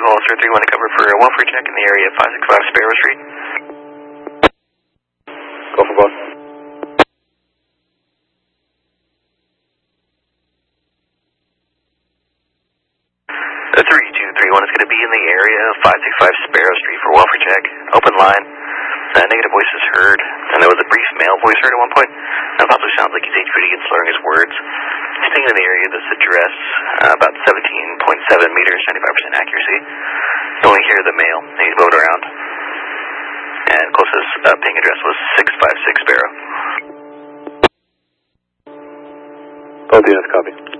Officer 3 to cover for a welfare check in the area 565 Sparrow Street. Go for both. The 3231 is going to be in the area of 565 Sparrow Street for welfare check. Open line. Negative voices heard, and there was a brief male voice heard at one point. That also sounds like he's HPD and slurring his words. He's staying in the area of this address, about 17.7 meters, 95% accuracy. You only hear the male, and he's moved around. And closest ping address was 656 Sparrow. Both units copy.